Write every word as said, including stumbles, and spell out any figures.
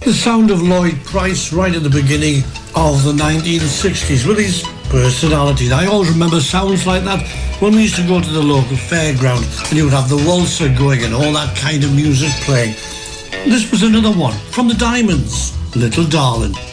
The sound of Lloyd Price right at the beginning of the nineteen sixties with his personality. I always remember sounds like that when we used to go to the local fairground and you would have the waltzer going and all that kind of music playing. This was another one from the Diamonds, Little Darling.